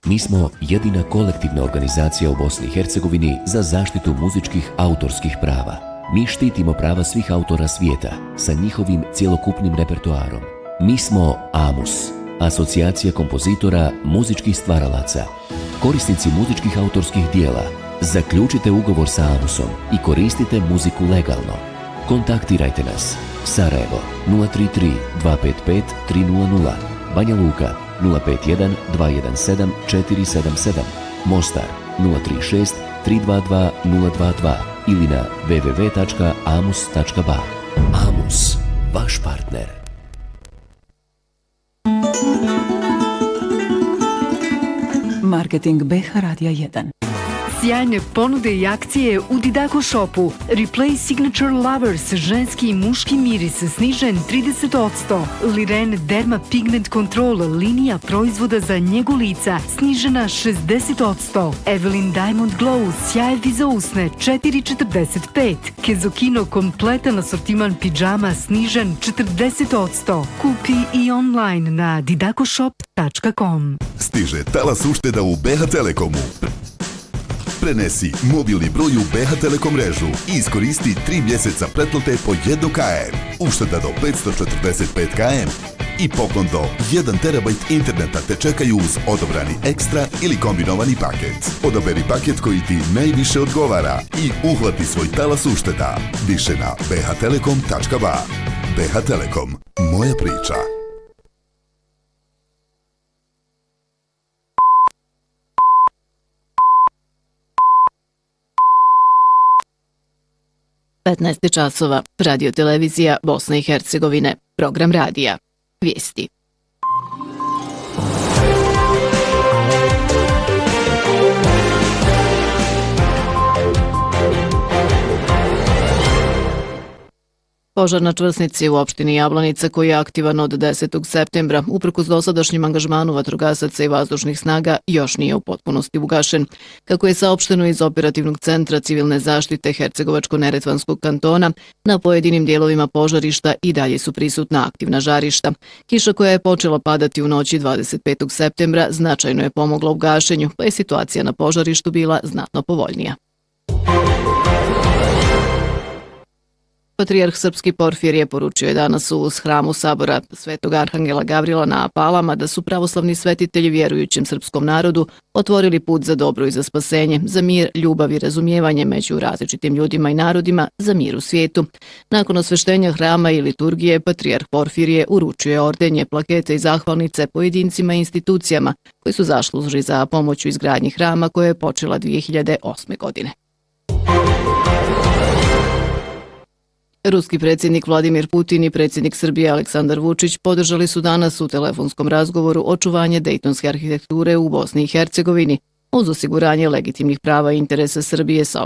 Mi smo jedina kolektivna organizacija u Bosni i Hercegovini za zaštitu muzičkih autorskih prava. Mi štitimo prava svih autora svijeta sa njihovim cjelokupnim repertoarom. Mi smo AMUS, Asocijacija kompozitora muzičkih stvaralaca. Korisnici muzičkih autorskih dijela, zaključite ugovor sa AMUSom i koristite muziku legalno. Kontaktirajte nas. Sarajevo 033 255 300, Banja Luka 051 217 477, Mostar 036 322 022 ili na www.amus.ba. AMUS, vaš partner. Marketing BH Radija 1. Sjajne ponude i akcije u Didaco Shopu. Replace Signature Lovers, ženski i muški miris snižen 30%. Liren Derma Pigment Control, linija proizvoda za njegu lica, snižena 60%. Evelyn Diamond Glow, sjajevi za usne, 4,45. Kezokino kompletan asortiman pidžama, snižen 40%. Kupi i online na didacoshop.com. Stiže talas ušteda u BH Telekomu. Prenesi mobilni broj u BH Telekom mrežu i iskoristi 3 mjeseca pretplate po 1 km. Ušteda do 545 km i poklon do 1 terabajt interneta te čekaju uz odabrani ekstra ili kombinovani paket. Odaberi paket koji ti najviše odgovara i uhvati svoj talas ušteda. Više na bhtelekom.ba. BH Telekom. Moja priča. časova, Radio Televizija Bosne i Hercegovine, program radija, vijesti. Požar na čvrsnici u opštini Jablanica koji je aktivan od 10. septembra, uprkos dosadašnjem angažmanu vatrogasaca i vazdušnih snaga, još nije u potpunosti ugašen. Kako je saopšteno iz Operativnog centra civilne zaštite Hercegovačko-Neretvanskog kantona, na pojedinim dijelovima požarišta i dalje su prisutna aktivna žarišta. Kiša koja je počela padati u noći 25. septembra značajno je pomogla u gašenju, pa je situacija na požarištu bila znatno povoljnija. Patrijarh Srpski Porfirije poručio je danas u hramu Sabora Svetog Arhangela Gavrila na Apalama da su pravoslavni svetitelji vjerujućem srpskom narodu otvorili put za dobro i za spasenje, za mir, ljubav i razumijevanje među različitim ljudima i narodima, za mir u svijetu. Nakon osveštenja hrama i liturgije, Patrijarh Porfirije uručuje ordenje, plakete i zahvalnice pojedincima i institucijama koji su zaslužili za pomoć u izgradnji hrama koja je počela 2008. godine. Ruski predsjednik Vladimir Putin i predsjednik Srbije Aleksandar Vučić podržali su danas u telefonskom razgovoru očuvanje dejtonske arhitekture u Bosni i Hercegovini uz osiguranje legitimnih prava i interesa Srbije, saopšteno